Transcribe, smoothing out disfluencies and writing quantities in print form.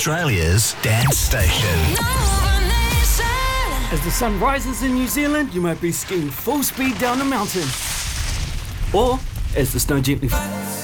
Australia's dance station. As the sun rises in New Zealand, you might be skiing full speed down a mountain. Or, as the snow gently